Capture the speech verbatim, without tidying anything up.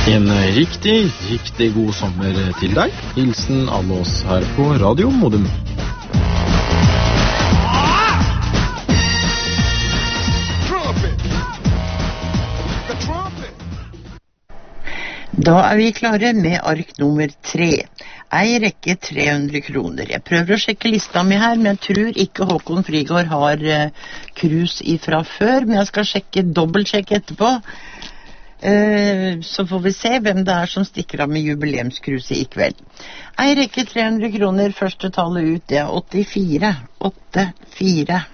En riktig, riktig god sommer til deg. Hilsen alle oss her på Radio Modum. Da er vi klare med ark nummer tre. Ei rekke tre hundre kroner. Jeg prøver å sjekke lista mi her, men jeg tror ikke Håkon Frigård har uh, krus ifra før, men jeg skal sjekke, dobbeltsjekke etterpå. Uh, så får vi se hvem det er som stikker av med jubileumskruset i kveld. Ei rekke tre hundre kroner, første tallet ut, det er åttifire, åttifire.